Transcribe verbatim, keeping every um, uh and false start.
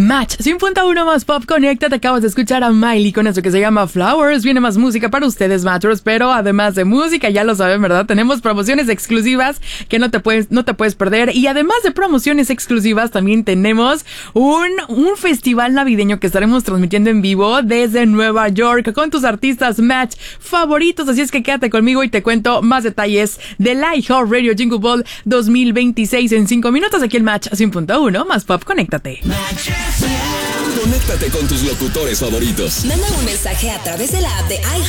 Match cien punto uno más Pop Conecta. Te acabas de escuchar a Miley con eso que se llama Flowers. Viene más música para ustedes, Matchers, pero además de música, ya lo saben, ¿verdad? Tenemos promociones exclusivas que no te puedes, no te puedes perder. Y además de promociones exclusivas, también tenemos un, un festival navideño que estaremos transmitiendo en vivo desde Nueva York con tus artistas Match favoritos. Así es que quédate conmigo y te cuento más detalles del iHeartRadio Jingle Ball dos mil veintiséis en cinco minutos aquí en Match cien punto uno más Pop. Conéctate. Conéctate con tus locutores favoritos. Manda un mensaje a través de la app de